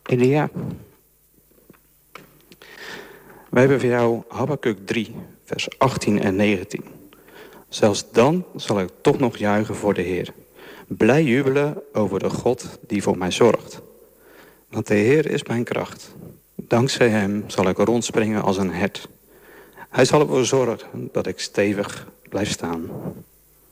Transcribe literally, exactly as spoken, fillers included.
Elia. Wij hebben voor jou Habakuk drie, vers achttien en negentien. Zelfs dan zal ik toch nog juichen voor de Heer. Blij jubelen over de God die voor mij zorgt. Want de Heer is mijn kracht. Dankzij hem zal ik rondspringen als een hert. Hij zal ervoor zorgen dat ik stevig blijf staan.